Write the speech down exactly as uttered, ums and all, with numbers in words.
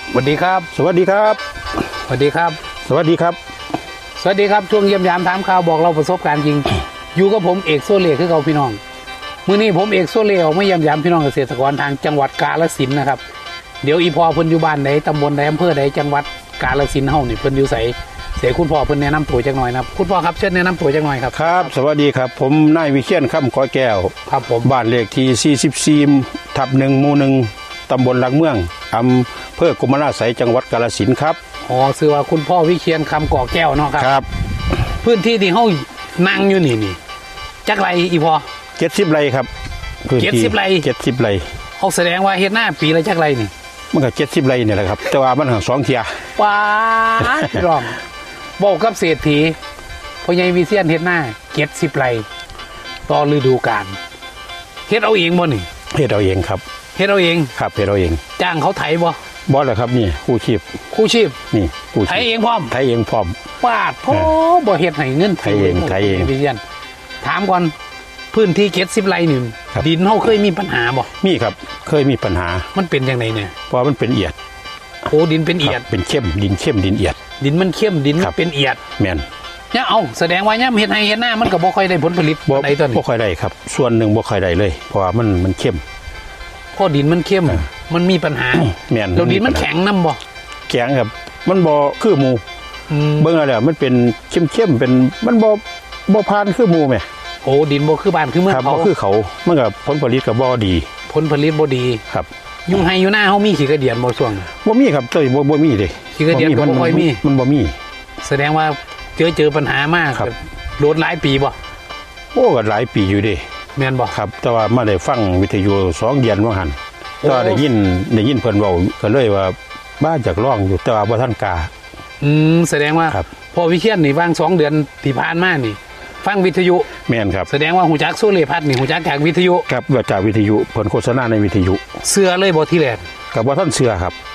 สวัสดีครับสวัสดีครับสวัสดีครับสวัสดีครับสวัสดีครับช่วงเยี่ยมยามถามข่าวบอกเราประสบการณ์จริง อยู่กับผมเอกโซเล่คือเก่าพี่น้องมื้อนี้ผมเอกโซเล่ออกมาเยี่ยมยามพี่น้องเกษตรกรทางจังหวัดกาฬสินธุ์นะครับเดี๋ยวอีพอเพิ่นอยู่บ้านใดตำบลใดอำเภอใดจังหวัดกาฬสินธุ์เฮานี่เพิ่นอยู่ไสเสียคุณพ่อเพิ่นแนะนำตัวจักหน่อยนะครับคุณพ่อครับเชิญแนะนำตัวจักหน่อยครับครับสวัสดีครับผมนายวิเชียรค่ำขอแก้วครับผมบ้านเลขที่สี่สิบสี่ทับหนึ่งหมู่หนึ่งตำบลหลักเมืองอำเภอกรมราชสีจังหวัดกาฬสินธุ์ครับอ๋อชื่อว่าคุณพ่อวิเชียรคำก่อแก้วเนาะครับครับพื้นที่ที่เฮานั่งอยู่นี่นี่จักไรอีพอเจ็ดสิบไร่ครับเจ็ดสิบไร่เจ็ดสิบไร่เขาแสดงว่าเฮ็ดหน้าปีละจักไรนี่มันก็เจ็ดสิบไร่นี่แหละครับแต่ว่ามันห่างสองเทียว้าพี่รองบอกกับเศรษฐีพ่อใหญ่วิเชียรเฮ็ดหน้าเจ็ดสิบไร่ต่อฤดูกาลเฮ็ดเอาเองบ่นี่เฮ็ดเอาเองครับเฮ็ดเอาเองครับเฮ็ดเอาเองจ้างเขาไถบ่บ่เหรอครับนี่คู่ชีพคู่ชีพนี่คู่ชีพไถเองพร้อมไถเองพร้อมปาดโธ่บ่เฮ็ดให้เงินไถเองไถเองวิเชียรถามก่อนพื้นที่เจ็ดสิบไร่นี่ดินเฮาเคยมีปัญหาบ่มีครับเคยมีปัญหามันเป็นจังไดเนี่ยเพราะมันเป็นเอียดโอ้ดินเป็นเอียดเป็นเข้มดินเข้มดินเอียดดินมันเข้มดินมันเป็นเอียดแม่นเนี่ยเอาแสดงว่าย่ำเฮ็ดให้เฮ็ดหน้ามันก็บ่ค่อยได้ผลผลิตใดต้นบ่ค่อยได้ครับส่วนหนึ่งบ่ค่อยได้เลยเพราะว่ามันมันเข้มเพราะดินมันเข้มมันมีปัญหาแม่นแล้วดินมันแข็งนำบ่แข็งครับมันบ่คือหมู่เบิ่งแล้วมันเป็นเข้มๆเป็นมันบ่บ่ผ่านคือหมู่แม่โอ้ดินบ่คือบ้านคือเมืองเขาบ่คือเขามันก็ผลผลิตก็บ่ดีผลผลิตบ่ดีครับอยู่ให้อยู่หน้าเฮามีขี้กระเดียนบ่ช่วงบ่มีครับเต้ยบ่บ่มีเด้ขี้กระเดียนก็บ่ค่อยมีมันบ่มีแสดงว่าเจอเจอปัญหามากโดนหลายปีบ่โอ้ก็หลายปีอยู่เด้แม่นบ่ครับแต่ว่ามาได้ฟังวิทยุสองเดือนว่าหั่นก็ได้ยินได้ยินเพิ่นเว้าก็เลยว่าบ้าจากร้องอยู่แต่ว่าบ่ทันกล้าอืมแสดงว่าพอวิเชียรนี่วางสองเดือนที่ผ่านมานี่ฟังวิทยุแม่นครับแสดงว่าหูจักโซเลพัดนี่หูจักจากวิทยุครับว่าจากวิทยุผลโฆษณาในวิทยุเสื้อเลยบ่ที่แรกกับว่าท่านเสื้อครับ